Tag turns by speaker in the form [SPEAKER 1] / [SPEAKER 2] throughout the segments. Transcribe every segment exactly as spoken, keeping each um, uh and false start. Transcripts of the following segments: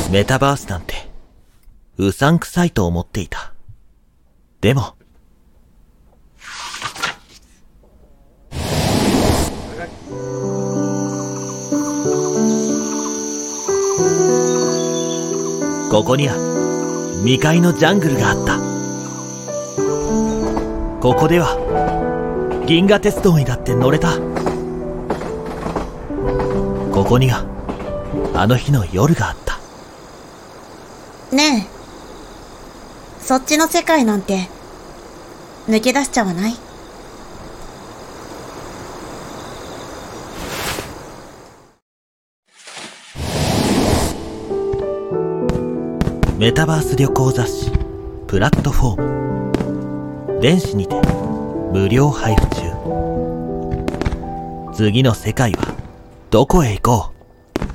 [SPEAKER 1] メタバースなんて、うさんくさいと思っていた。でも、ここには未開のジャングルがあった。ここでは銀河鉄道にだって乗れた。ここにはあの日の夜があった。
[SPEAKER 2] ねえ、そっちの世界なんて抜け出しちゃわない？
[SPEAKER 1] メタバース旅行雑誌プラットフォーム、電子にて無料配布中。次の世界はどこへ行こう。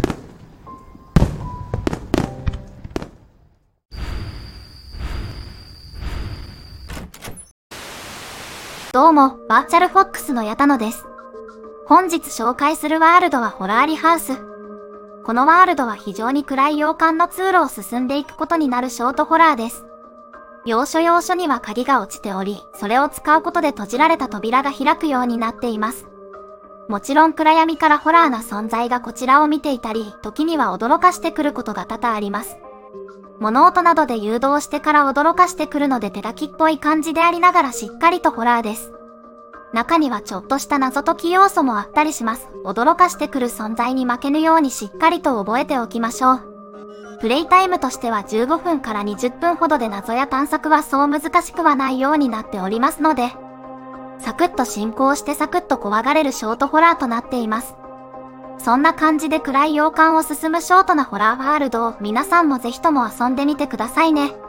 [SPEAKER 3] どうも、バーチャルフォックスの矢田野です。本日紹介するワールドはホラーリハウス。このワールドは非常に暗い洋館の通路を進んでいくことになるショートホラーです。要所要所には鍵が落ちており、それを使うことで閉じられた扉が開くようになっています。もちろん暗闇からホラーな存在がこちらを見ていたり、時には驚かしてくることが多々あります。物音などで誘導してから驚かしてくるので手書きっぽい感じでありながらしっかりとホラーです。中にはちょっとした謎解き要素もあったりします。驚かしてくる存在に負けぬようにしっかりと覚えておきましょう。プレイタイムとしてはじゅうごふんからにじゅっぷんほどで謎や探索はそう難しくはないようになっておりますので、サクッと進行してサクッと怖がれるショートホラーとなっています。そんな感じで暗い洋館を進むショートなホラーワールドを皆さんもぜひとも遊んでみてくださいね。